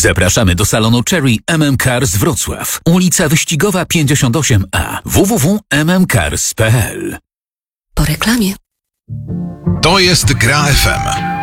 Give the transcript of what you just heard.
Zapraszamy do salonu Cherry MM Cars Wrocław. Ulica Wyścigowa 58A. www.mmcars.pl. Po reklamie. To jest Gra FM.